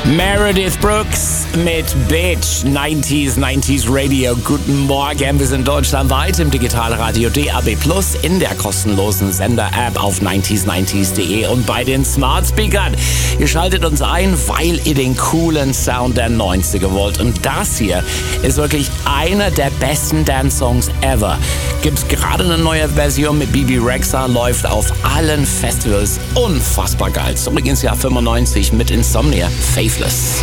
Meredith Brooks mit Bitch, 90s Radio. Guten Morgen, wir sind deutschlandweit im Digitalradio DAB+, in der kostenlosen Sender-App auf 90s90s.de und bei den Smart Speakern. Ihr schaltet uns ein, weil ihr den coolen Sound der 90er wollt. Und das hier ist wirklich einer der besten Dance-Songs ever. Gibt's gerade eine neue Version mit Bebe Rexha, läuft auf allen Festivals. Unfassbar geil. Zurück ins Jahr 95 mit Insomnia, Faithless.